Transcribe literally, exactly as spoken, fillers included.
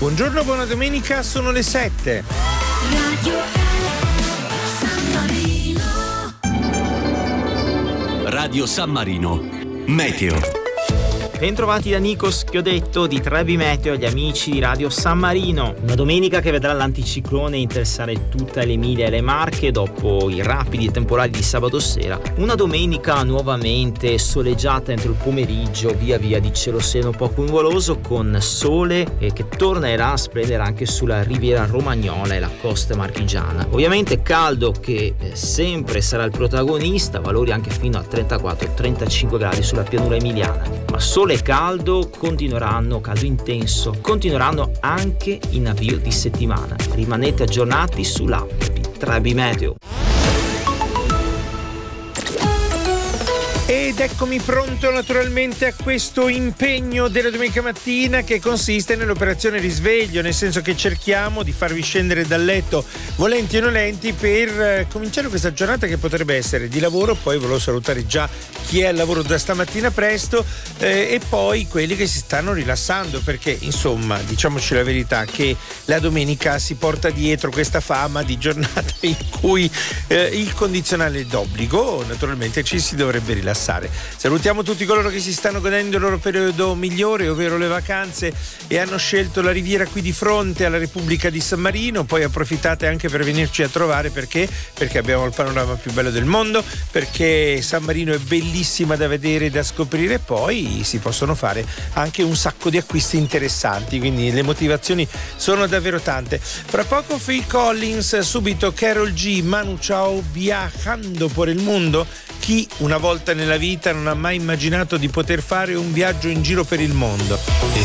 Buongiorno, buona domenica, sono le sette. Radio San Marino. Radio San Marino. Meteo. Bentrovati da Nikos Chiodetto di Trebi Meteo, agli amici di Radio San Marino. Una domenica che vedrà l'anticiclone interessare tutta l'Emilia e le Marche dopo i rapidi temporali di sabato sera. Una domenica nuovamente soleggiata entro il pomeriggio, via via di cielo sereno poco nuvoloso, con sole e che tornerà a splendere anche sulla riviera romagnola e la costa marchigiana. Ovviamente caldo che sempre sarà il protagonista, valori anche fino a trentaquattro trentacinque gradi sulla pianura emiliana. Ma sole e caldo continueranno, caldo intenso, continueranno anche in avvio di settimana. Rimanete aggiornati sull'app di Trebi Meteo. Ed eccomi pronto naturalmente a questo impegno della domenica mattina, che consiste nell'operazione risveglio, nel senso che cerchiamo di farvi scendere dal letto volenti o nolenti per cominciare questa giornata che potrebbe essere di lavoro. Poi volevo salutare già chi è al lavoro da stamattina presto eh, e poi quelli che si stanno rilassando, perché insomma diciamoci la verità che la domenica si porta dietro questa fama di giornata in cui eh, il condizionale è d'obbligo, naturalmente ci si dovrebbe rilassare. Salutiamo tutti coloro che si stanno godendo il loro periodo migliore, ovvero le vacanze, e hanno scelto la riviera qui di fronte alla Repubblica di San Marino. Poi approfittate anche per venirci a trovare, perché perché abbiamo il panorama più bello del mondo, perché San Marino è bellissima da vedere e da scoprire. Poi si possono fare anche un sacco di acquisti interessanti, quindi le motivazioni sono davvero tante. Fra poco Phil Collins, subito Karol G, Manu Chao, Viajando por el Mundo. Chi una volta nella vita non ha mai immaginato di poter fare un viaggio in giro per il mondo?